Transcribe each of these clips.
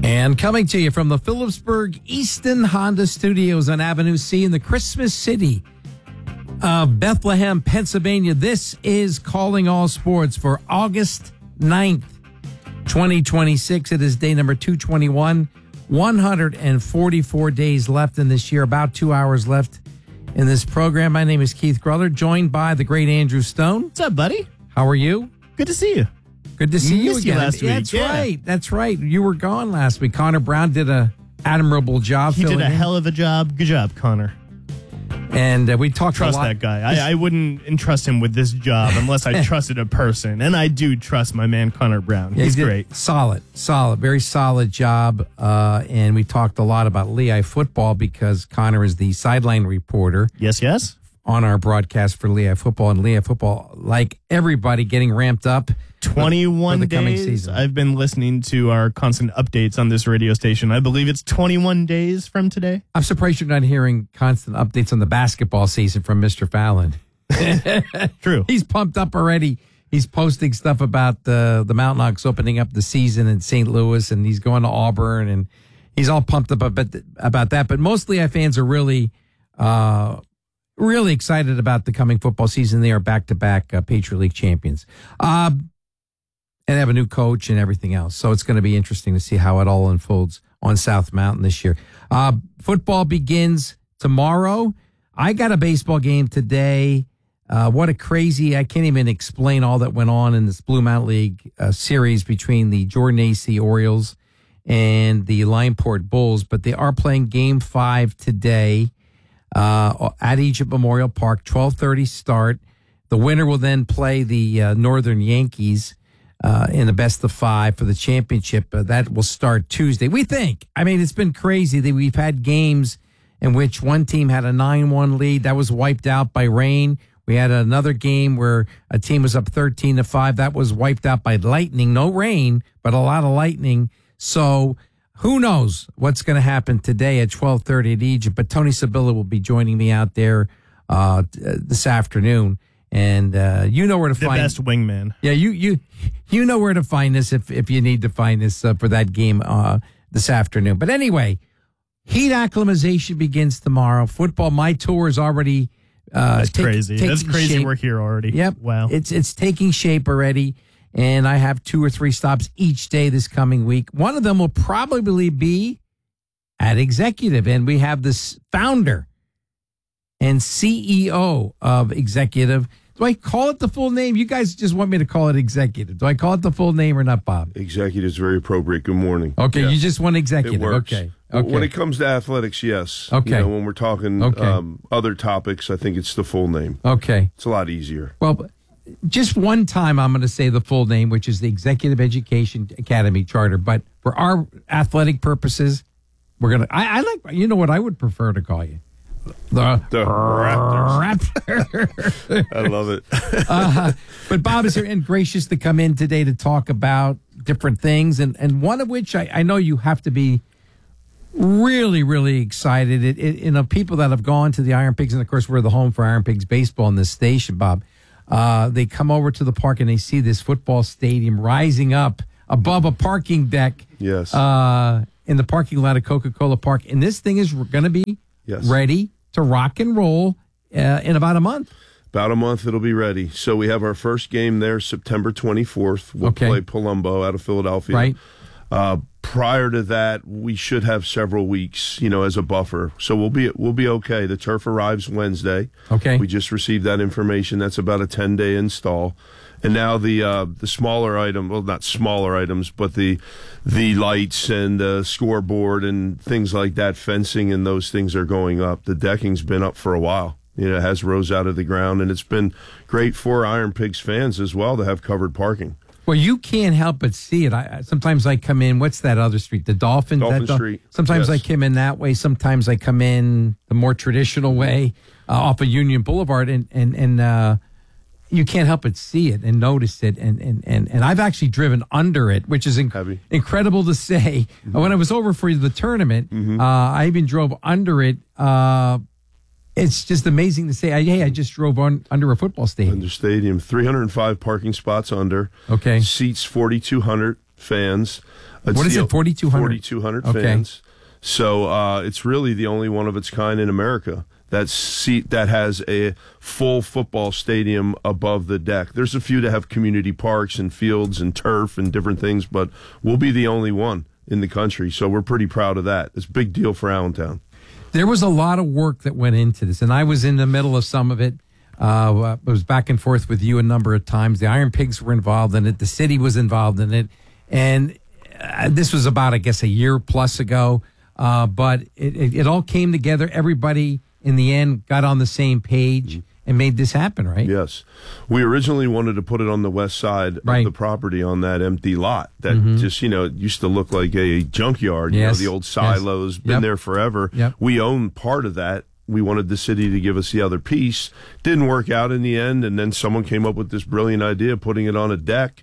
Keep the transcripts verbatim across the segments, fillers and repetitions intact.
And coming to you from the Phillipsburg Easton Honda Studios on Avenue C in the Christmas city of Bethlehem, Pennsylvania, this is Calling All Sports for August ninth, twenty twenty-six. It is day number two twenty-one. one hundred forty-four days left in this year, about two hours left in this program. My name is Keith Gruller, joined by the great Andrew Stone. What's up, buddy? How are you? Good to see you. Good to see you Missed you again. last week, That's yeah. right. That's right. You were gone last week. Connor Brown did a admirable job. He did filling a in. hell of a job. Good job, Connor. And uh, we talked Trust a lot. that guy. I, I wouldn't entrust him with this job unless I trusted a person. And I do trust my man, Connor Brown. Yeah, He's he did great. Solid, solid, very solid job. Uh, and we talked a lot about Lehigh football because Connor is the sideline reporter Yes, yes. on our broadcast for Lehigh football. And Lehigh football, like everybody, getting ramped up. twenty-one for the coming days. season. I've been listening to our constant updates on this radio station. I believe it's twenty-one days from today. I'm surprised you're not hearing constant updates on the basketball season from Mister Fallon. True. He's pumped up already. He's posting stuff about the the Mountain Hawks opening up the season in Saint Louis, and he's going to Auburn, and he's all pumped up about, about that. But most Lehigh fans are really, uh, really excited about the coming football season. They are back-to-back uh, Patriot League champions. Uh, and they have a new coach and everything else. So it's going to be interesting to see how it all unfolds on South Mountain this year. Uh, football begins tomorrow. I got a baseball game today. Uh, what a crazy, I can't even explain all that went on in this Blue Mountain League uh, series between the Jordan A C Orioles and the Lineport Bulls, but they are playing game five today uh, at Egypt Memorial Park, twelve thirty start. The winner will then play the uh, Northern Yankees uh, in the best of five for the championship. Uh, that will start Tuesday. We think, I mean, it's been crazy that we've had games in which one team had a nine one lead. That was wiped out by rain. We had another game where a team was up thirteen to five. That was wiped out by lightning. No rain, but a lot of lightning. So who knows what's going to happen today at twelve thirty at Egypt. But Tony Sabilla will be joining me out there uh, this afternoon. And uh, you know where to The find best wingman. Yeah, you you you know where to find this if, if you need to find this uh, for that game uh, this afternoon. But anyway, heat acclimatization begins tomorrow. Football, my tour is already uh, That's take, crazy. That's crazy shape. we're here already. Yep. Wow. It's it's taking shape already, and I have two or three stops each day this coming week. One of them will probably be at Executive, and we have this founder and C E O of Executive. Do I call it the full name? You guys just want me to call it Executive. Do I call it the full name or not, Bob? Executive is very appropriate. Good morning. Okay, Yes. you just want Executive. It works. Okay. Okay. When it comes to athletics, yes. Okay. You know, when we're talking Okay. um, other topics, I think it's the full name. Okay. It's a lot easier. Well, just one time I'm going to say the full name, which is the Executive Education Academy Charter. But for our athletic purposes, we're going to, I, I like, you know what I would prefer to call you? The, The Raptors. Raptor. I love it. uh, but Bob is here and gracious to come in today to talk about different things. And, and one of which I, I know you have to be really, really excited. It, it, you know, people that have gone to the Iron Pigs, and of course we're the home for Iron Pigs baseball in this station, Bob. Uh, they come over to the park and they see this football stadium rising up above a parking deck. Yes. Uh, in the parking lot of Coca-Cola Park. And this thing is going to be Yes. ready to rock and roll uh, in about a month. About a month, it'll be ready. So we have our first game there September twenty-fourth. We'll Okay. play Palumbo out of Philadelphia. Right. Uh, prior to that, we should have several weeks, you know, as a buffer. So we'll be we'll be okay. The turf arrives Wednesday. Okay. We just received that information. That's about a ten-day install. And now the uh, the smaller item, well, not smaller items, but the the lights and the scoreboard and things like that, fencing and those things are going up. The decking's been up for a while. You know, it has rose out of the ground, and it's been great for Iron Pigs fans as well to have covered parking. Well, you can't help but see it. I, sometimes I come in, what's that other street? The Dolphin? Dolphin that, Street. Sometimes Yes. I come in that way. Sometimes I come in the more traditional way uh, off of Union Boulevard, and, and, and uh, you can't help but see it and notice it. And, and, and, and I've actually driven under it, which is inc- Heavy. incredible to say. Mm-hmm. When I was over for the tournament, Mm-hmm. uh, I even drove under it. Uh, it's just amazing to say, hey, I just drove on under a football stadium. Under stadium, three hundred five parking spots under. Okay. Seats forty-two hundred. fans. It's What is the- it, forty-two hundred? forty-two hundred Okay. fans. So uh, it's really the only one of its kind in America that seat that has a full football stadium above the deck. There's a few that have community parks and fields and turf and different things, but we'll be the only one in the country. So we're pretty proud of that. It's a big deal for Allentown. There was a lot of work that went into this, and I was in the middle of some of it. Uh, I was back and forth with you a number of times. The Iron Pigs were involved in it. The city was involved in it. And uh, this was about, I guess, a year plus ago. Uh, but it, it, it all came together. Everybody, in the end, got on the same page and made this happen, right? Yes. We originally wanted to put it on the west side Right. of the property on that empty lot that Mm-hmm. just, you know, used to look like a junkyard, you know, Yes. the old Yes. silos, been Yep. there forever. Yep. We own part of that. We wanted the city to give us the other piece. Didn't work out in the end, and then someone came up with this brilliant idea of putting it on a deck.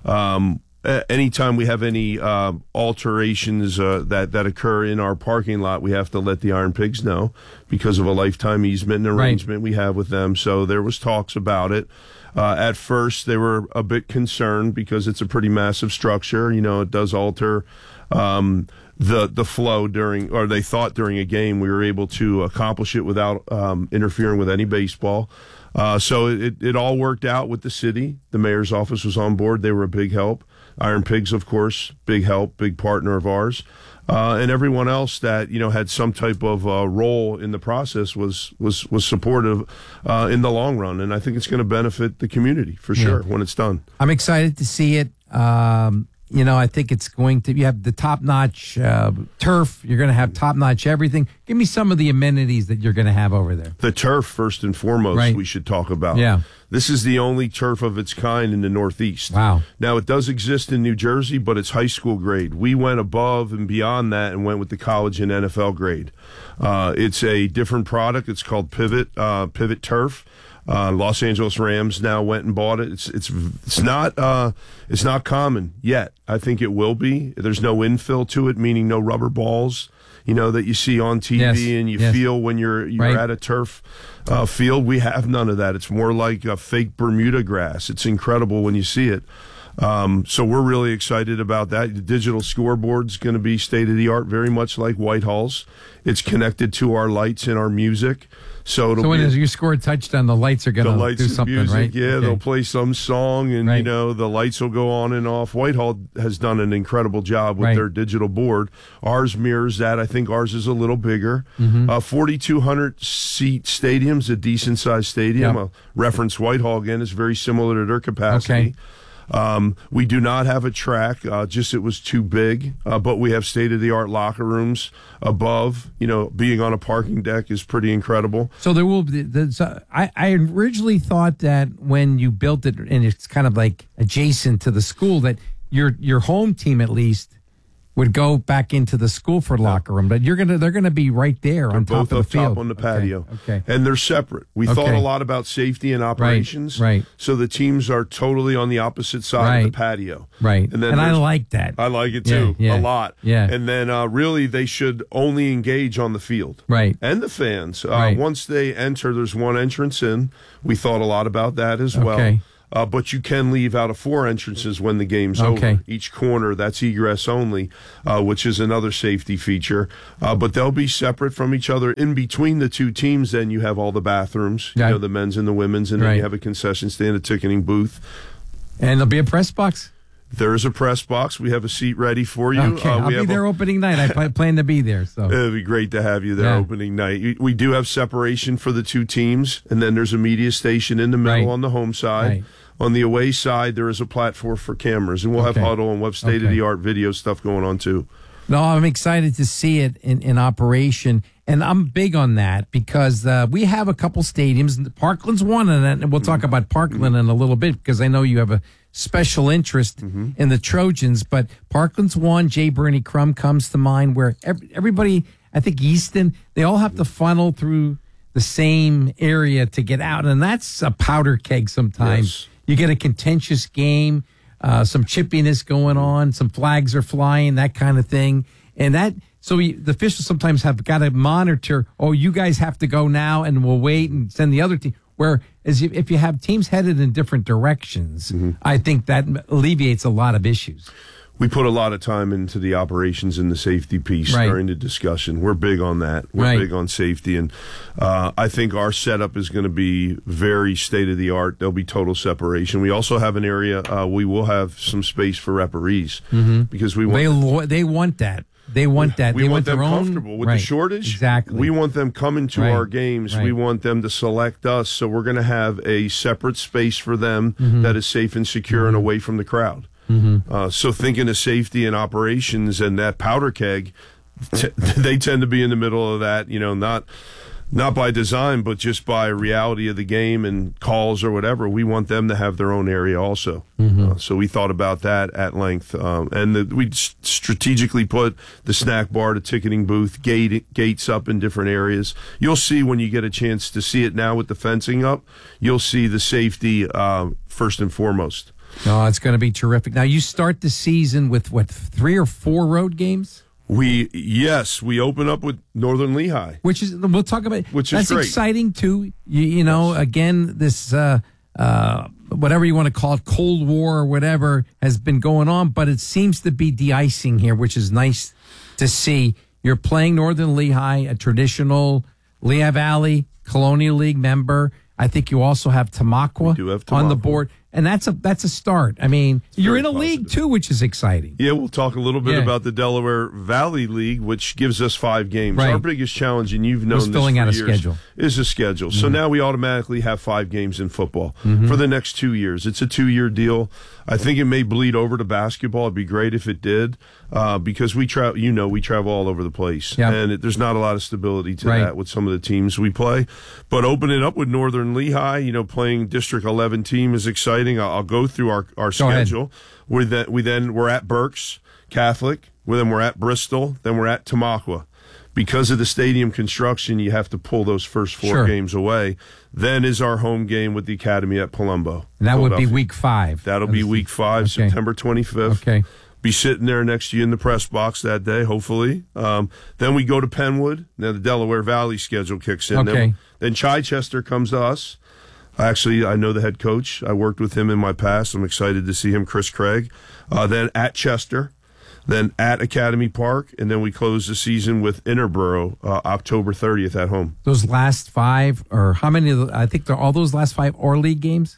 Um, a- anytime we have any uh, alterations uh, that, that occur in our parking lot, we have to let the Iron Pigs know because of a lifetime easement and Right. arrangement we have with them. So there was talks about it. Uh, at first, they were a bit concerned because it's a pretty massive structure. You know, it does alter um, the the flow during, or they thought during a game we were able to accomplish it without um, interfering with any baseball. Uh, so it, it all worked out with the city. The mayor's office was on board. They were a big help. Iron Pigs, of course, big help, big partner of ours. Uh, and everyone else that, you know, had some type of uh, role in the process was was was supportive uh, in the long run. And I think it's going to benefit the community for sure when it's done. I'm excited to see it. Um, you know, I think it's going to, you have the top-notch uh, turf. You're going to have top-notch everything. Give me some of the amenities that you're going to have over there. The turf, first and foremost, Right. we should talk about. Yeah. This is the only turf of its kind in the Northeast. Wow. Now, it does exist in New Jersey, but it's high school grade. We went above and beyond that and went with the college and N F L grade. Uh, it's a different product. It's called Pivot uh, Pivot Turf. Uh, Los Angeles Rams now went and bought it. It's it's it's not uh, it's not common yet. I think it will be. There's no infill to it, meaning no rubber balls, you know, that you see on T V Yes, and you yes. feel when you're you're Right. at a turf uh, field. We have none of that. It's more like a fake Bermuda grass. It's incredible when you see it. Um, so we're really excited about that. The digital scoreboard's going to be state of the art, very much like Whitehall's. It's connected to our lights and our music. So it'll So when be you score a touchdown, the lights are going the to lights do and something, music, right? yeah, Okay. they'll play some song, and you Right. know the lights will go on and off. Whitehall has done an incredible job with Right. their digital board. Ours mirrors that. I think ours is a little bigger. Mm-hmm. Uh, forty-two hundred seat stadium's a decent sized stadium. Yeah. I'll reference Whitehall again. It's very similar to their capacity. Okay. Um, we do not have a track, uh, just it was too big, uh, but we have state-of-the-art locker rooms above. You know, being on a parking deck is pretty incredible. So there will be. The, so I, I originally thought that when you built it, and it's kind of like adjacent to the school, that your your home team at least would go back into the school for locker room, but you're gonna they're gonna be right there on top Both of the up field top on the Okay, patio. Okay. And they're separate. We thought Okay. a lot about safety and operations. right. So the teams are totally on the opposite side of Right. the patio. Right. And then And I there's- like that. I like it Yeah, too, yeah, a lot. yeah. And then uh, really they should only engage on the field. Right. And the fans. Uh, Right. Once they enter, there's one entrance in. We thought a lot about that as well. Okay. Uh, but you can leave out of four entrances when the game's Okay. over. Each corner, that's egress only, uh, which is another safety feature. Uh, but they'll be separate from each other. In between the two teams, then you have all the bathrooms, Yeah. you know, the men's and the women's, and then Right. you have a concession stand, a ticketing booth. And there'll be a press box. There is a press box. We have a seat ready for you. Okay, Uh, I'll we be have there a, opening night. I pl- plan to be there. So It'd be great to have you there Yeah. opening night. We- We do have separation for the two teams, and then there's a media station in the middle Right. on the home side. Right. On the away side, there is a platform for cameras, and we'll Okay. have huddle and we'll have state-of-the-art video stuff going on, too. no, I'm excited to see it in, in operation, and I'm big on that because uh, we have a couple stadiums. Parkland's one, and and we'll talk about Parkland in a little bit because I know you have a special interest in the Trojans. But Parkland's one. Jay Bernie Crum comes to mind, where every, everybody, I think Easton, they all have to funnel through the same area to get out, and that's a powder keg sometimes. Yes. You get a contentious game, uh, some chippiness going on, some flags are flying, that kind of thing. And that, so we, the officials sometimes have got to monitor, oh, you guys have to go now and we'll wait and send the other team. Whereas if if you have teams headed in different directions, I think that alleviates a lot of issues. we put a lot of time into the operations and the safety piece Right. during the discussion. We're big on that. We're Right. big on safety, and uh, I think our setup is going to be very state of the art. There'll be total separation. We also have an area. Uh, we will have some space for referees Mm-hmm. because we want. They lo- they want that. They want that. We they want, want them their own, comfortable with right. the shortage. Exactly. We want them coming to Right. our games. Right. We want them to select us. So we're going to have a separate space for them Mm-hmm. that is safe and secure and away from the crowd. Mm-hmm. Uh, so thinking of safety and operations and that powder keg, t- they tend to be in the middle of that. You know, not. Not by design, but just by reality of the game and calls or whatever. We want them to have their own area also. Mm-hmm. Uh, so we thought about that at length. Um, and the, we s- strategically put the snack bar, the ticketing booth, gate, gates up in different areas. You'll see when you get a chance to see it now with the fencing up, you'll see the safety uh, first and foremost. Oh, it's going to be terrific. Now, you start the season with, what, three or four road games? We, yes, we open up with Northern Lehigh. Which is, we'll talk about, Which is that's great. exciting too. You, you know, again, this, uh, uh, whatever you want to call it, Cold War or whatever has been going on, but it seems to be de-icing here, which is nice to see. You're playing Northern Lehigh, a traditional Lehigh Valley Colonial League member. I think you also have Tamaqua, We do have on the Tamaqua. board. And that's a that's a start. I mean, you're very in a league positive. too, which is exciting. Yeah, we'll talk a little bit Yeah. about the Delaware Valley League, which gives us five games. Right. Our biggest challenge, and you've known Was this filling for out a years, schedule. is a schedule. Mm-hmm. So now we automatically have five games in football for the next two years. It's a two-year deal. I think it may bleed over to basketball. It'd be great if it did, uh, because we travel. You know, we travel all over the place, Yep. and it, there's not a lot of stability to Right. that with some of the teams we play. But open it up with Northern Lehigh. You know, playing District eleven team is exciting. I'll, I'll go through our our Go ahead. schedule. We then we then we're at Berks Catholic. Well, then we're at Bristol. Then we're at Tamaqua. Because of the stadium construction, you have to pull those first four Sure. games away. Then is our home game with the Academy at Palumbo. And that would be Philadelphia. week five. That'll be week five, Okay. September twenty-fifth. Okay. Be sitting there next to you in the press box that day, hopefully. Um, then we go to Penwood. Now the Delaware Valley schedule kicks in. Okay. Then, then Chichester comes to us. Actually, I know the head coach. I worked with him in my past. I'm excited to see him, Chris Craig. Uh, then at Chester. Then at Academy Park. And then we close the season with Interborough uh, October thirtieth at home. Those last five, or how many of the, I think they're all those last five are league games?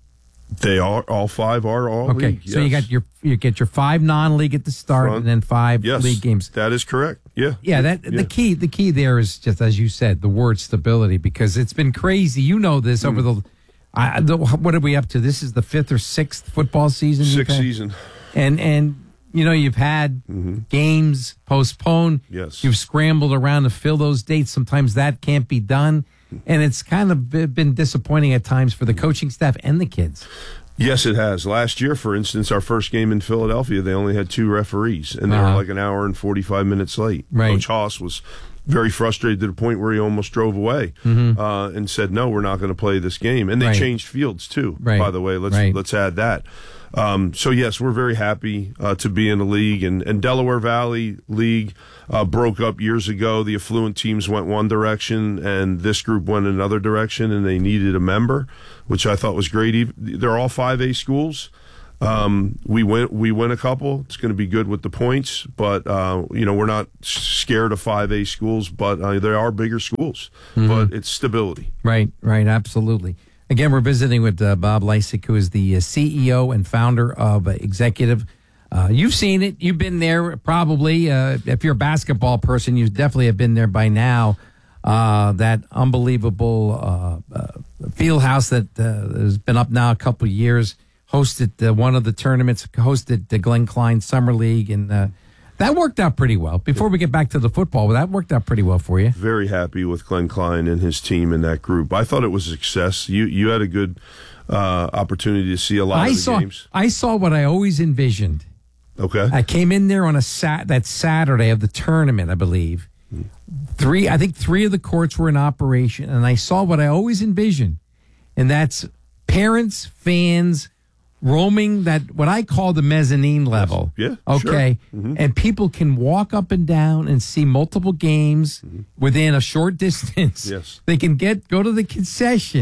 They are, all five are all Okay. league. So you yes. got your you get your five non-league at the start Front. and then five Yes, league games. that is correct. Yeah. Yeah, that Yeah. the key the key there is just as you said, the word stability, because it's been crazy. You know this over Mm. the I the, what are we up to? This is the fifth or sixth football season. you've Sixth had? season. And and you know, you've had games postponed. Yes. You've scrambled around to fill those dates. Sometimes that can't be done. And it's kind of be- been disappointing at times for the coaching staff and the kids. Yes, it has. Last year, for instance, our first game in Philadelphia, they only had two referees, and they Uh-huh. were like an hour and forty-five minutes late. Right. Coach Haas was very frustrated to the point where he almost drove away uh, and said, "No, we're not going to play this game." And they Mm-hmm. Right. changed fields too. Right. By the way, let's Right. let's add that. Um, so yes, we're very happy uh, to be in the league, and, and Delaware Valley League uh, broke up years ago. The affluent teams went one direction, and this group went another direction, and they needed a member, which I thought was great. Even- They're all five A schools. Um, we win, we win a couple. It's going to be good with the points, but uh, you know we're not scared of five A schools, but uh, they are bigger schools. But it's stability. Right, right, absolutely. Again, we're visiting with uh, Bob Lysick, who is the uh, C E O and founder of uh, Executive. Uh, you've seen it. You've been there probably. Uh, if you're a basketball person, you definitely have been there by now. Uh, that unbelievable uh, uh, field house that uh, has been up now a couple of years, hosted uh, one of the tournaments, hosted the Glenn Klein Summer League, and uh, that worked out pretty well. Before we get back to the football, well, that worked out pretty well for you. Very happy with Glenn Klein and his team and that group. I thought it was a success. You you had a good uh, opportunity to see a lot I of the saw, games. I saw what I always envisioned. Okay. I came in there on a sat that Saturday of the tournament, I believe. Three, I think three of the courts were in operation, and I saw what I always envisioned, and that's parents, fans roaming that what I call the mezzanine level. Yeah, Okay. sure. Mhm. And people can walk up and down and see multiple games within a short distance. Yes. They can get go to the concession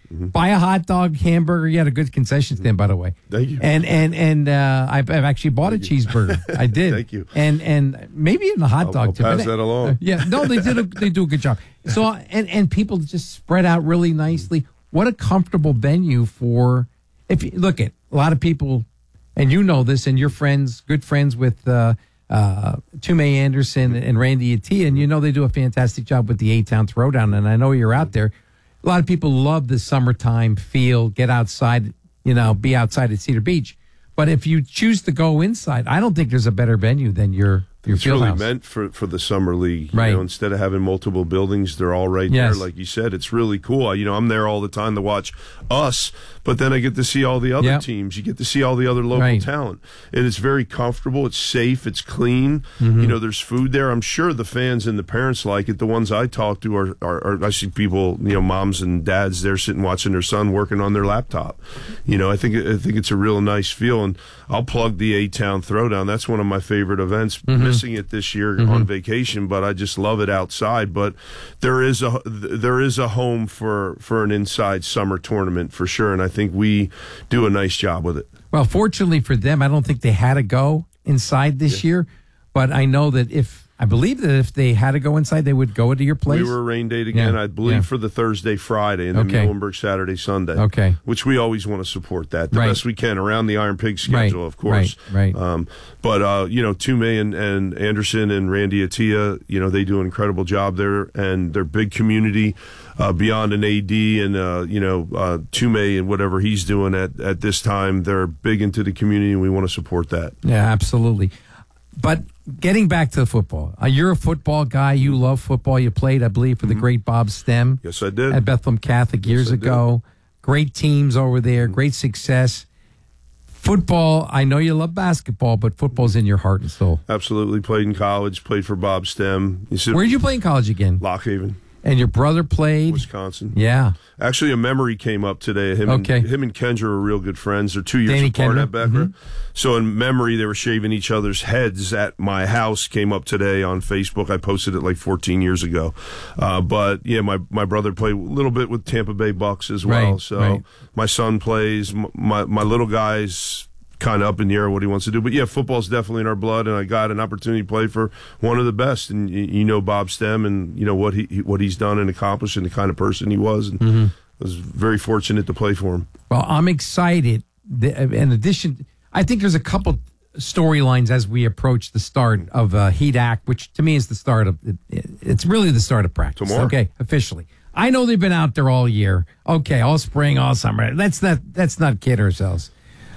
buy a hot dog, hamburger. You had a good concession stand, by the way. Thank you. And and and uh, I've, I've actually bought Thank a you. cheeseburger. I did. Thank you. And and maybe even a hot I'll- dog I'll too. pass But they- that along. uh, yeah, no, they did. A, they do a good job. So and and people just spread out really nicely. What a comfortable venue for. If you look at a lot of people, and you know this, and your friends, good friends with. Uh, Uh, Tume Anderson and Randy Attia, and you know they do a fantastic job with the A-Town Throwdown, and I know you're out there. A lot of people love the summertime feel, get outside, you know, be outside at Cedar Beach. But if you choose to go inside, I don't think there's a better venue than your your It's field really house. meant for, for the summer league. You Right. know, instead of having multiple buildings, they're all right Yes. there. Like you said, it's really cool. I- You know, I'm there all the time to watch us, but then I get to see all the other Yep. teams. You get to see all the other local Right. talent. It is very comfortable. It's safe. It's clean. Mm-hmm. You know, there's food there. I'm sure the fans and the parents like it. The ones I talk to are, are, are I see people, you know, moms and dads there sitting watching their son working on their laptop. You know, I think I think it's a real nice feel. And I'll plug the A-Town Throwdown. That's one of my favorite events. Mm-hmm. Missing it this year on vacation, but I just love it outside. But there is a there is a home for for an inside summer tournament for sure, and I think we do a nice job with it. Well, fortunately for them, I don't think they had to go inside this year, but I know that if I believe that if they had to go inside, they would go to your place. We were a rain date again, Yeah, I believe, yeah. for the Thursday, Friday, and then Okay. Muhlenberg Saturday, Sunday. Okay. Which we always want to support that the Right. best we can around the Iron Pig schedule, Right, of course. right, right. Um, but, uh, you know, Tume and, and Anderson and Randy Attia, you know, they do an incredible job there, and they're big community uh, beyond an A D and, uh, you know, uh, Tume and whatever he's doing at, at this time. They're big into the community, and we want to support that. Yeah, absolutely. But getting back to the football, uh, you're a football guy. You love football. You played, I believe, for the great Bob Stem. Yes, I did. At Bethlehem Catholic years I did. ago. Great teams over there. Great success. Football, I know you love basketball, but football's in your heart and soul. Absolutely. Played in college, played for Bob Stem. You said Where did you play in college again? Lock Haven, And your brother played? Wisconsin. Yeah. Actually, a memory came up today. Him, Okay. and, him and Kendra are real good friends. They're two years Danny apart Kendra? at Becker. So in memory, they were shaving each other's heads at my house. Came up today on Facebook. I posted it like fourteen years ago. Uh, but yeah, my, my brother played a little bit with Tampa Bay Bucks as well. Right, so right. my son plays. M- My my little guy's kind of up in the air what he wants to do. But yeah, football's definitely in our blood, and I got an opportunity to play for one of the best. And you, you know Bob Stem, and you know what he what he's done and accomplished, and the kind of person he was. And Mm-hmm. I was very fortunate to play for him. Well, I'm excited. The- In addition, I think there's a couple storylines as we approach the start of uh, Heat Act, which to me is the start of it, it's really the start of practice. Tomorrow. Okay, officially. I know they've been out there all year. Okay, all spring, all summer. Let's not let's not kid ourselves.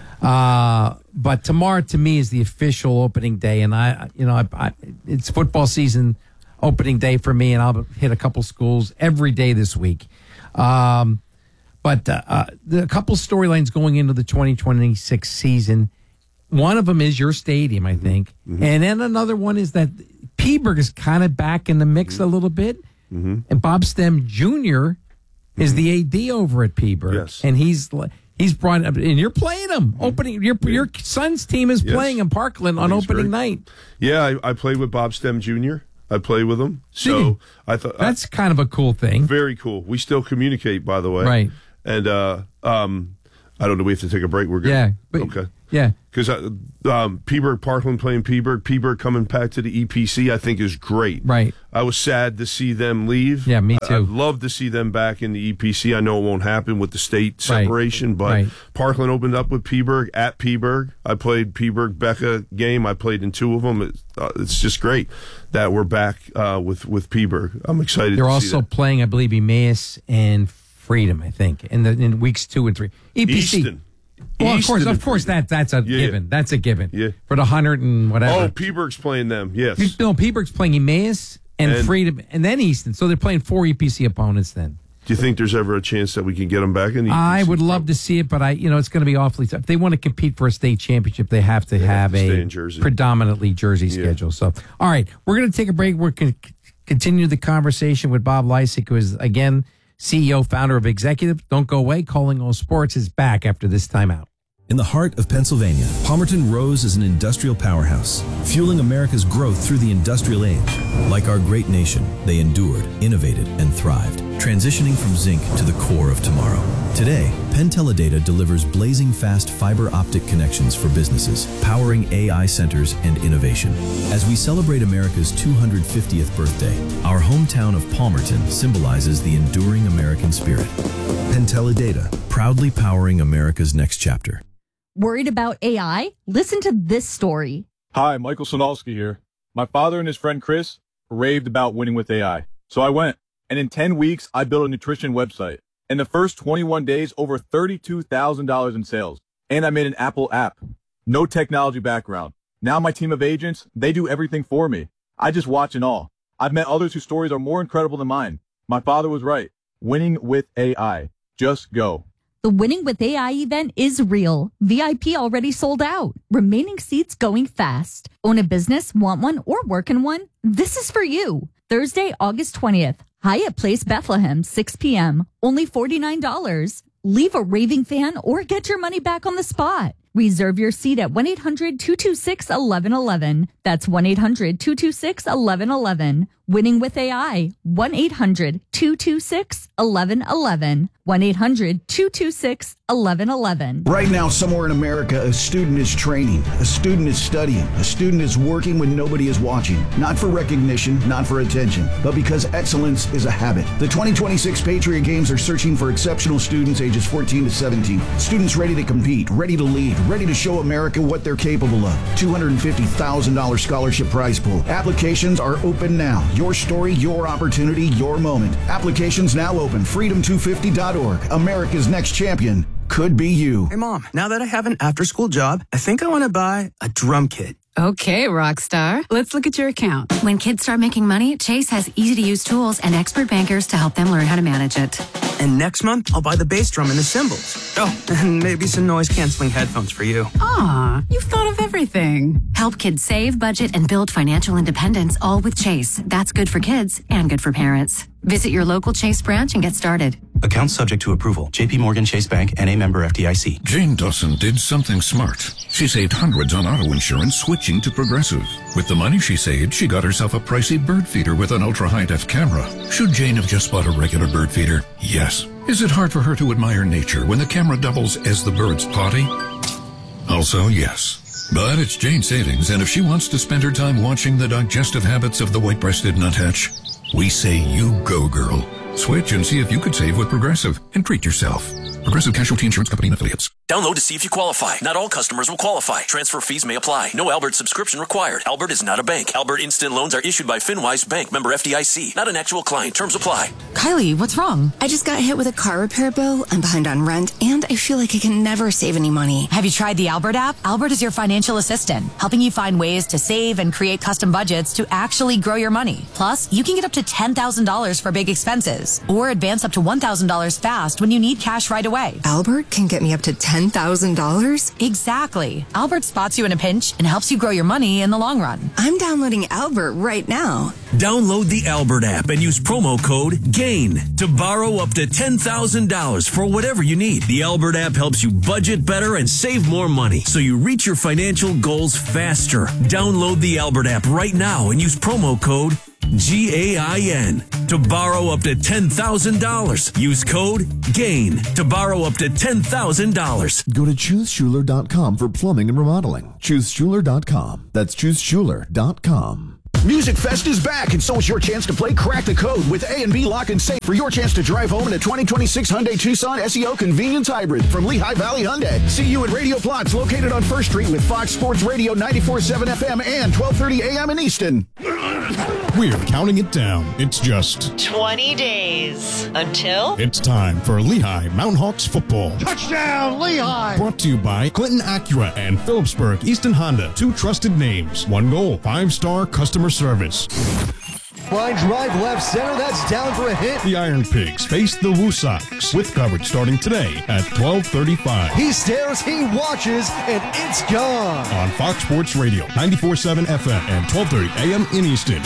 Uh, but tomorrow to me is the official opening day, and I, you know, I, I, it's football season opening day for me, and I'll hit a couple schools every day this week. Um, but uh, uh, the couple storylines going into the twenty twenty-six season. One of them is your stadium, I think, Mm-hmm. and then another one is that Peaburg is kind of back in the mix a little bit, Mm-hmm. and Bob Stem Junior is the A D over at Peaburg, Yes. and he's he's brought up, and you're playing him opening. Your your son's team is Yes. playing in Parkland on He's opening great. night. Yeah, I, I played with Bob Stem Junior I played with him. Did you? So I thought That's kind of a cool thing, very cool. We still communicate, by the way. right? And uh, um, I don't know. We have to take a break. We're good. Yeah, but, Okay. yeah. Because um, Peaburg, Parkland playing Peaburg, Peaburg coming back to the E P C, I think is great. Right. I was sad to see them leave. Yeah, me I- too. I'd love to see them back in the E P C. I know it won't happen with the state Right. separation, but Right. Parkland opened up with Peaburg at Peaburg. I played Peaburg Becca game. I played in two of them. It's, uh, it's just great that we're back uh, with with Peaburg. I'm excited. They're to see also that. playing, I believe, Emmaus and Freedom. I think in the in weeks two and three. E P C. Easton. Well, of course, Easton of and course, that that's a Yeah, given. That's a given. Yeah. For the hundred and Oh, whatever. Peaburg's playing them. Yes. No, Peaburg's playing Emmaus and, And- Freedom, and then Easton. So they're playing four E P C opponents. Then Do you think there's ever a chance that we can get them back in the E P C? I would love to see it, but I, you know, it's going to be awfully tough. If they want to compete for a state championship, they have to have have to stay a in Jersey. predominantly Jersey schedule. So, all right, we're going to take a break. We're going to continue the conversation with Bob Lysick, who is again C E O, founder of Executive. Don't go away. Calling All Sports is back after this timeout. In the heart of Pennsylvania, Palmerton rose as an industrial powerhouse, fueling America's growth through the industrial age. Like our great nation, they endured, innovated, and thrived, transitioning from zinc to the core of tomorrow. Today, Penn Teledata delivers blazing fast fiber optic connections for businesses, powering A I centers and innovation. As we celebrate America's two hundred fiftieth birthday, our hometown of Palmerton symbolizes the enduring American spirit. Penn Teledata, proudly powering America's next chapter. Worried about A I? Listen to this story. Hi, Michael Sonalski here. My father and his friend Chris raved about winning with A I. So I went, and in ten weeks, I built a nutrition website. In the first twenty-one days, over thirty-two thousand dollars in sales. And I made an Apple app. No technology background. Now my team of agents, they do everything for me. I just watch and all. I've met others whose stories are more incredible than mine. My father was right. Winning with A I. Just go. The Winning with A I event is real. V I P already sold out. Remaining seats going fast. Own a business, want one, or work in one? This is for you. Thursday, August twentieth. Hyatt Place, Bethlehem, six p.m. Only forty-nine dollars. Leave a raving fan or get your money back on the spot. Reserve your seat at one eight hundred two two six one one one one. That's one eight hundred two two six one one one one. Winning with A I. one eight hundred two two six one one one one. one eight hundred two two six one one one one. Right now, somewhere in America, a student is training, a student is studying, a student is working when nobody is watching. Not for recognition, not for attention, but because excellence is a habit. The twenty twenty-six Patriot Games are searching for exceptional students ages fourteen to seventeen. Students ready to compete, ready to lead, ready to show America what they're capable of. two hundred fifty thousand dollars scholarship prize pool. Applications are open now. Your story, your opportunity, your moment. Applications now open. freedom two fifty dot org. America's next champion could be you. Hey, Mom, now that I have an after-school job, I think I want to buy a drum kit. Okay, rock star. Let's look at your account. When kids start making money, Chase has easy-to-use tools and expert bankers to help them learn how to manage it. And next month, I'll buy the bass drum and the cymbals. Oh, and maybe some noise-canceling headphones for you. Aw, you've thought of everything. Help kids save, budget, and build financial independence, all with Chase. That's good for kids and good for parents. Visit your local Chase branch and get started. Account subject to approval. J P Morgan Chase Bank, N A member F D I C. Jane Dawson did something smart. She saved hundreds on auto insurance switching to Progressive. With the money she saved, she got herself a pricey bird feeder with an ultra-high-def camera. Should Jane have just bought a regular bird feeder? Yes. Is it hard for her to admire nature when the camera doubles as the bird's potty? Also, yes. But it's Jane's savings, and if she wants to spend her time watching the digestive habits of the white-breasted nuthatch, we say you go, girl. Switch and see if you could save with Progressive and treat yourself. Progressive Casualty Insurance Company and Affiliates. Download to see if you qualify. Not all customers will qualify. Transfer fees may apply. No Albert subscription required. Albert is not a bank. Albert Instant Loans are issued by FinWise Bank, member F D I C. Not an actual client. Terms apply. Kylie, what's wrong? I just got hit with a car repair bill. I'm behind on rent, and I feel like I can never save any money. Have you tried the Albert app? Albert is your financial assistant, helping you find ways to save and create custom budgets to actually grow your money. Plus, you can get up to ten thousand dollars for big expenses, or advance up to one thousand dollars fast when you need cash right away. Albert can get me up to ten thousand dollars? Exactly. Albert spots you in a pinch and helps you grow your money in the long run. I'm downloading Albert right now. Download the Albert app and use promo code GAIN to borrow up to ten thousand dollars for whatever you need. The Albert app helps you budget better and save more money so you reach your financial goals faster. Download the Albert app right now and use promo code G A I N to borrow up to ten thousand dollars. Use code GAIN to borrow up to ten thousand dollars. Go to choose schuler dot com for plumbing and remodeling. choose schuler dot com. That's choose schuler dot com. Music Fest is back, and so is your chance to play Crack the Code with A and B Lock and Safe for your chance to drive home in a twenty twenty-six Hyundai Tucson S E O Convenience Hybrid from Lehigh Valley Hyundai. See you at Radio Plots, located on First Street with Fox Sports Radio ninety-four point seven F M and twelve thirty A M in Easton. We're counting it down. It's just twenty days until it's time for Lehigh Mountain Hawks football. Touchdown, Lehigh! Brought to you by Clinton Acura and Phillipsburg Easton Honda. Two trusted names. One goal. Five-star customer service. Line drive left center. That's down for a hit. The Iron Pigs face the Woo Sox with coverage starting today at twelve thirty-five. He stares, he watches, and it's gone. On Fox Sports Radio, ninety-four point seven F M and twelve thirty A M in Easton.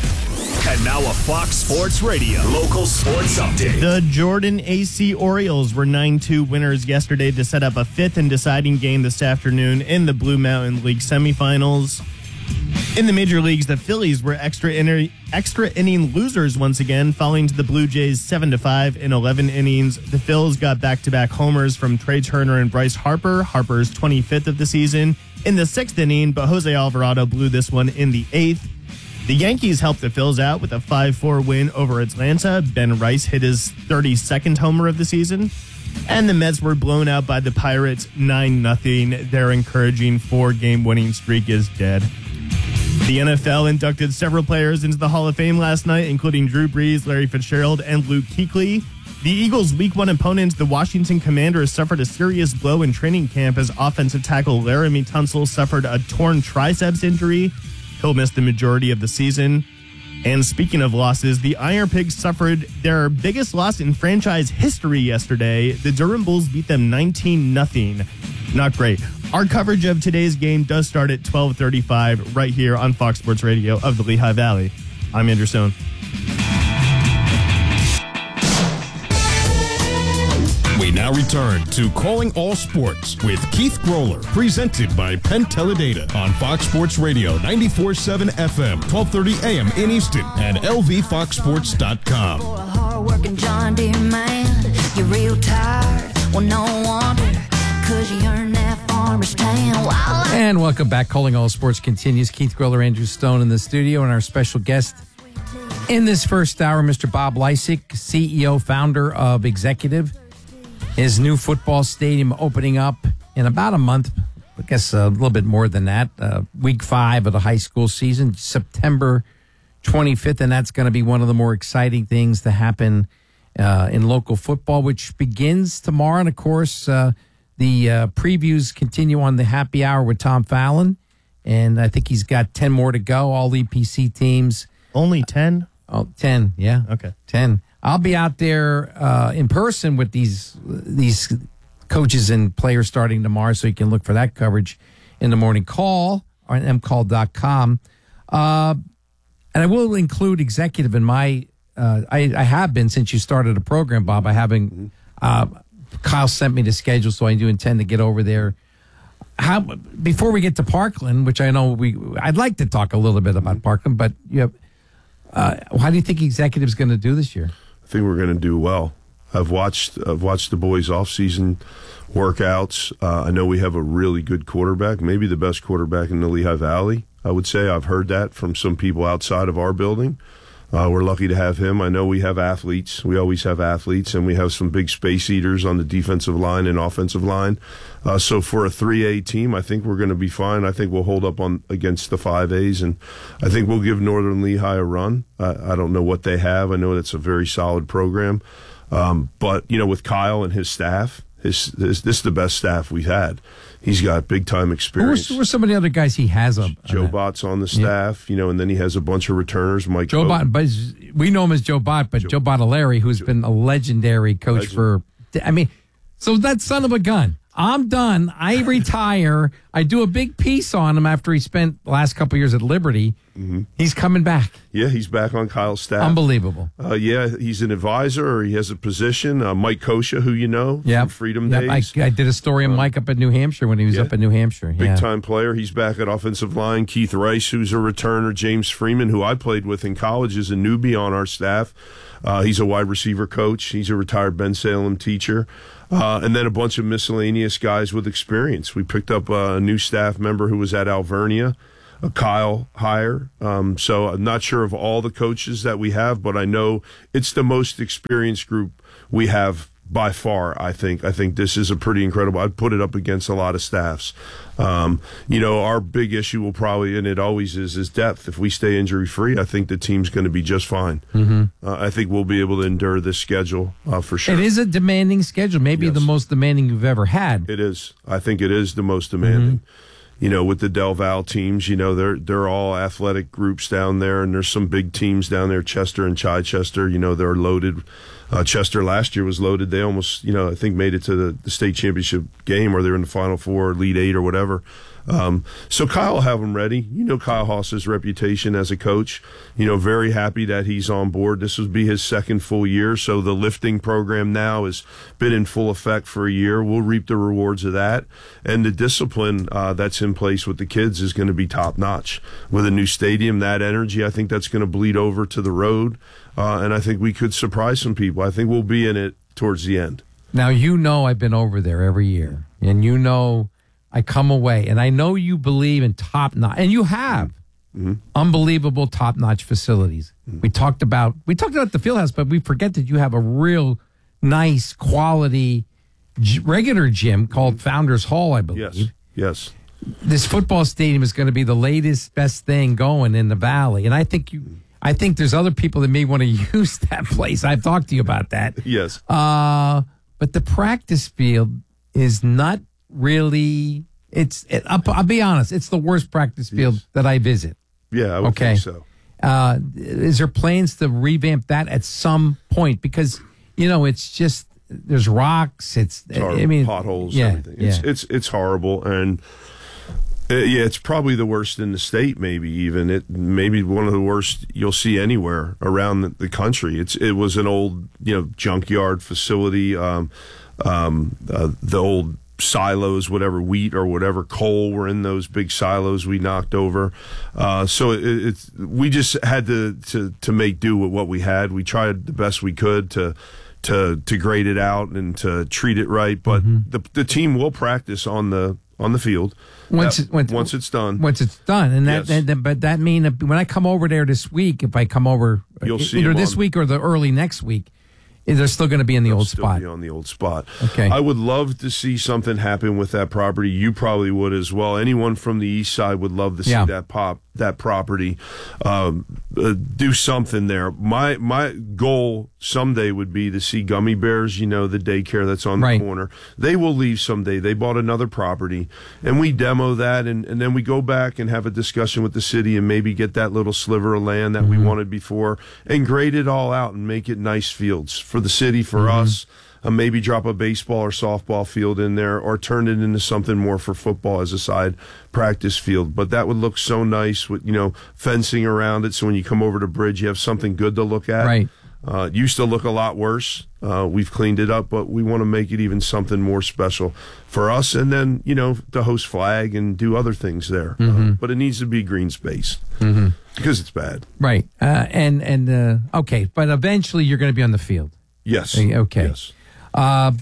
And now a Fox Sports Radio local sports update. The Jordan A C Orioles were nine two winners yesterday to set up a fifth and deciding game this afternoon in the Blue Mountain League semifinals. In the major leagues, the Phillies were extra inner, extra inning losers once again, falling to the Blue Jays seven to five in eleven innings. The Phils got back-to-back homers from Trey Turner and Bryce Harper, Harper's twenty-fifth of the season, in the sixth inning, but Jose Alvarado blew this one in the eighth. The Yankees helped the Phils out with a five four win over Atlanta. Ben Rice hit his thirty-second homer of the season. And the Mets were blown out by the Pirates nine nothing. Their encouraging four-game winning streak is dead. The N F L inducted several players into the Hall of Fame last night, including Drew Brees, Larry Fitzgerald, and Luke Kuechly. The Eagles' Week one opponent, the Washington Commanders, suffered a serious blow in training camp as offensive tackle Laramie Tunsil suffered a torn triceps injury. He'll miss the majority of the season. And speaking of losses, the Iron Pigs suffered their biggest loss in franchise history yesterday. The Durham Bulls beat them nineteen nothing. Not great. Our coverage of today's game does start at twelve thirty-five right here on Fox Sports Radio of the Lehigh Valley. I'm Andrew Stone. We now return to Calling All Sports with Keith Groller, presented by Penn Teledata on Fox Sports Radio ninety-four point seven F M, twelve thirty A M in Easton, and L V fox sports dot com. For a hard-working John Deere man, you're real tired. Well, no wonder, because you earned that farmer's tan. Wow. And welcome back. Calling All Sports continues. Keith Groller, Andrew Stone in the studio, and our special guest in this first hour, Mister Bob Lysick, C E O, founder of Executive. His new football stadium opening up in about a month, I guess a little bit more than that, uh, week five of the high school season, September twenty-fifth, and that's going to be one of the more exciting things to happen uh, in local football, which begins tomorrow. And, of course, uh, the uh, previews continue on the happy hour with Tom Fallon, and I think he's got ten more to go, all E P C teams. Only ten? Oh, ten, yeah. Okay. ten. I'll be out there uh, in person with these these coaches and players starting tomorrow, so you can look for that coverage in the morning call or on m call dot com. Uh, and I will include Executive in my, uh, I, I have been since you started the program, Bob. I haven't, uh, Kyle sent me the schedule, so I do intend to get over there. How, before we get to Parkland, which I know we, I'd like to talk a little bit about Parkland, but you have, uh, how do you think Executive's going to do this year? I think we're going to do well. I've watched I've watched the boys' off-season workouts. Uh, I know we have a really good quarterback, maybe the best quarterback in the Lehigh Valley, I would say. I've heard that from some people outside of our building. Uh, we're lucky to have him. I know we have athletes. We always have athletes, and we have some big space eaters on the defensive line and offensive line. Uh, so for a three A team, I think we're going to be fine. I think we'll hold up on against the five A's, and I think we'll give Northern Lehigh a run. Uh, I don't know what they have. I know it's a very solid program. Um, but, you know, with Kyle and his staff, his, his this is the best staff we've had. He's got big-time experience. Who are some of the other guys he has? A, Joe Bott's on the staff, yeah. you know, and then he has a bunch of returners. Mike Joe Bott, but we know him as Joe Bott, but Joe, Joe Bottiglieri, who's Joe, been a legendary coach legend. for, I mean, so that son of a gun. I'm done. I retire. I do a big piece on him after he spent the last couple of years at Liberty. Mm-hmm. He's coming back. Yeah, he's back on Kyle's staff. Unbelievable. Uh, yeah, he's an advisor, or he has a position. Uh, Mike Kosha, who you know yep. from Freedom yep. Days. I, I did a story on uh, Mike up at New Hampshire when he was yeah. up at New Hampshire. Big yeah. time player. He's back at offensive line. Keith Rice, who's a returner. James Freeman, who I played with in college, is a newbie on our staff. Uh, he's a wide receiver coach. He's a retired Ben Salem teacher. Uh, and then a bunch of miscellaneous guys with experience. We picked up uh, a new staff member who was at Alvernia, a Kyle hire. Um, so I'm not sure of all the coaches that we have, but I know it's the most experienced group we have by far. I think. I think this is a pretty incredible. I'd put it up against a lot of staffs. Um, you know, our big issue will probably, and it always is, is depth. If we stay injury free, I think the team's going to be just fine. Mm-hmm. Uh, I think we'll be able to endure this schedule uh, for sure. It is a demanding schedule, maybe yes. the most demanding you've ever had. It is. I think it is the most demanding. Mm-hmm. You know, with the Del Val teams, you know, they're they're all athletic groups down there, and there's some big teams down there, Chester and Chichester. You know, they're loaded. Uh, Chester last year was loaded. They almost, you know, I think made it to the, the state championship game, or they're in the Final Four, Elite Eight, or whatever. Um, so Kyle will have them ready. You know Kyle Haas's reputation as a coach. You know, very happy that he's on board. This will be his second full year, so the lifting program now has been in full effect for a year. We'll reap the rewards of that. And the discipline uh, that's in place with the kids is going to be top-notch. With a new stadium, that energy, I think that's going to bleed over to the road, uh, and I think we could surprise some people. I think we'll be in it towards the end. Now, you know I've been over there every year, and you know I come away, and I know you believe in top-notch, and you have mm-hmm. unbelievable top-notch facilities. Mm-hmm. We talked about we talked about the Fieldhouse, but we forget that you have a real nice, quality, g- regular gym called mm-hmm. Founders Hall, I believe. Yes, yes. This football stadium is going to be the latest, best thing going in the Valley, and I think you. I think there's other people that may want to use that place. I've talked to you about that. Yes. Uh, but the practice field is not really, it's, it, I'll, I'll be honest, it's the worst practice field yes. that I visit. Yeah, I would okay. think so. Uh, is there plans to revamp that at some point? Because, you know, it's just, there's rocks, it's, it's horrible, I mean, potholes, yeah, everything. It's, yeah. it's, it's horrible. And uh, yeah, it's probably the worst in the state, maybe even. It maybe one of the worst you'll see anywhere around the, the country. It's It was an old, you know, junkyard facility, um, um, uh, the old silos, whatever wheat or whatever coal were in those big silos we knocked over. Uh, so it, it's we just had to, to to make do with what we had. We tried the best we could to to to grade it out and to treat it right. But mm-hmm. the the team will practice on the on the field once that, it, once, once it's done. Once it's done, and that, yes. that but that mean that when I come over there this week, if I come over You'll see either this on, week or the early next week, they're still going to be in the They'll old still spot. Be on the old spot. Okay. I would love to see something happen with that property. You probably would as well. Anyone from the east side would love to see yeah. that pop that property um, uh, do something there. My my goal someday would be to see Gummy Bears. You know, the daycare that's on the right. corner. They will leave someday. They bought another property, and we demo that, and, and then we go back and have a discussion with the city and maybe get that little sliver of land that mm-hmm. we wanted before and grade it all out and make it nice fields for the city, for mm-hmm. us. Uh, maybe drop a baseball or softball field in there or turn it into something more for football as a side practice field. But that would look so nice with, you know, fencing around it. So when you come over to Bridge, you have something good to look at. Right. Uh, it used to look a lot worse. Uh, we've cleaned it up, but we want to make it even something more special for us. And then, you know, to host flag and do other things there. Mm-hmm. Uh, but it needs to be green space mm-hmm. because it's bad. Right. Uh, and, and uh, okay. But eventually you're going to be on the field. Yes. Okay. Yes. Uh,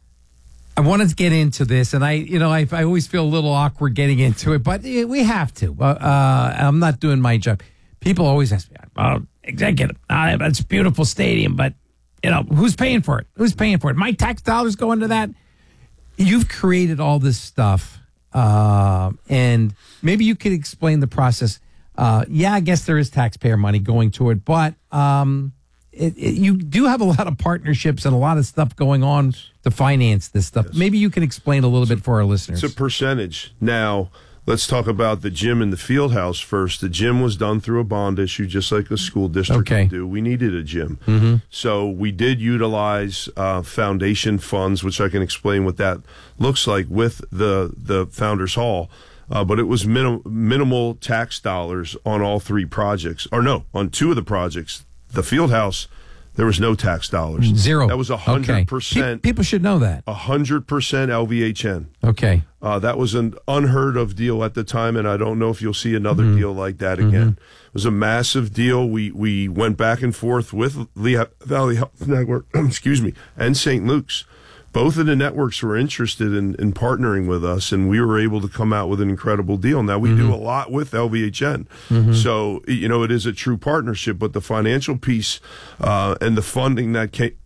I wanted to get into this, and I, you know, I, I always feel a little awkward getting into it, but we have to. Uh, uh, I'm not doing my job. People always ask me, "Oh, executive, uh, that's a beautiful stadium, but you know, who's paying for it? Who's paying for it? My tax dollars go into that." You've created all this stuff, uh, and maybe you could explain the process. Uh, yeah, I guess there is taxpayer money going to it, but. Um, It, it, you do have a lot of partnerships and a lot of stuff going on to finance this stuff. Yes. Maybe you can explain a little bit for our listeners. It's a percentage. Now, let's talk about the gym and the field house first. The gym was done through a bond issue, just like a school district okay. would do. We needed a gym. Mm-hmm. So we did utilize uh, foundation funds, which I can explain what that looks like with the, the Founders Hall. Uh, but it was minim- minimal tax dollars on all three projects. Or no, on two of the projects. The field house, there was no tax dollars. Zero. That was a hundred percent. People should know that. A hundred percent L V H N. Okay. Uh, that was an unheard of deal at the time, and I don't know if you'll see another mm-hmm. deal like that again. Mm-hmm. It was a massive deal. We we went back and forth with Lehigh Valley Health Network, excuse me, and Saint Luke's. Both of the networks were interested in, in partnering with us, and we were able to come out with an incredible deal. Now, we mm-hmm. do a lot with L V H N. Mm-hmm. So, you know, it is a true partnership, but the financial piece uh, and the funding that came,